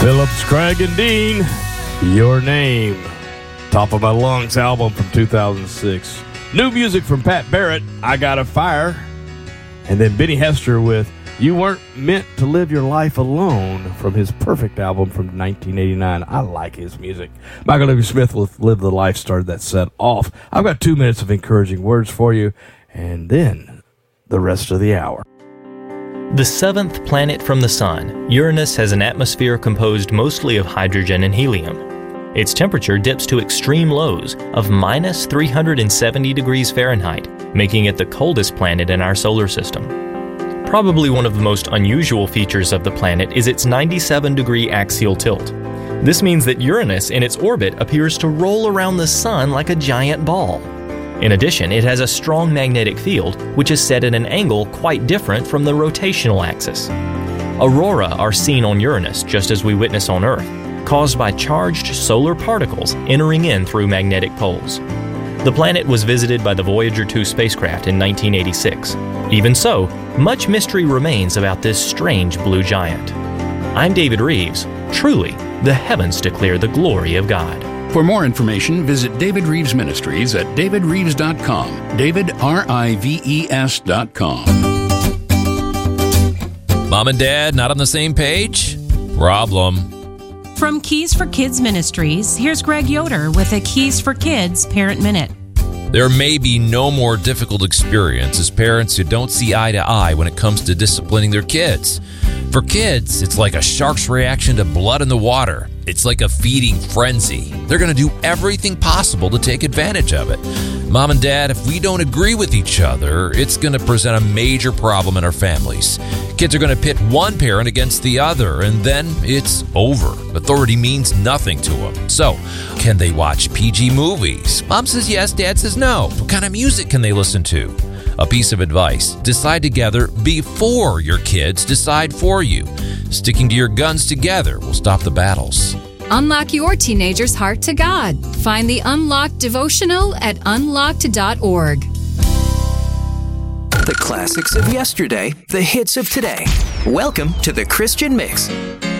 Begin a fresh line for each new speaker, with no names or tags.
Phillips, Craig, and Dean, Your Name. Top of My Lungs album from 2006. New music from Pat Barrett, I Got a Fire. And then Benny Hester with You Weren't Meant to Live Your Life Alone from his Perfect album from 1989. I like his music. Michael W. Smith with Live the Life started that set off. I've got 2 minutes of encouraging words for you, and then the rest of the hour.
The seventh planet from the Sun, Uranus has an atmosphere composed mostly of hydrogen and helium. Its temperature dips to extreme lows of minus 370 degrees Fahrenheit, making it the coldest planet in our solar system. Probably one of the most unusual features of the planet is its 97-degree axial tilt. This means that Uranus in its orbit appears to roll around the Sun like a giant ball. In addition, it has a strong magnetic field, which is set at an angle quite different from the rotational axis. Aurora are seen on Uranus, just as we witness on Earth, caused by charged solar particles entering in through magnetic poles. The planet was visited by the Voyager 2 spacecraft in 1986. Even so, much mystery remains about this strange blue giant. I'm David Reeves. Truly, the heavens declare the glory of God.
For more information, visit David Reeves Ministries at davidreeves.com. DavidRives.com.
Mom and Dad not on the same page? Problem.
From Keys for Kids Ministries, here's Greg Yoder with a Keys for Kids Parent Minute.
There may be no more difficult experience as parents who don't see eye to eye when it comes to disciplining their kids. For kids, it's like a shark's reaction to blood in the water. It's like a feeding frenzy. They're going to do everything possible to take advantage of it. Mom and Dad, if we don't agree with each other, it's going to present a major problem in our families. Kids are going to pit one parent against the other, and then it's over. Authority means nothing to them. So, can they watch PG movies? Mom says yes, Dad says no. What kind of music can they listen to? A piece of advice: decide together before your kids decide for you. Sticking to your guns together will stop the battles.
Unlock your teenager's heart to God. Find the Unlocked devotional at unlocked.org.
The classics of yesterday, the hits of today. Welcome to the Christian Mix.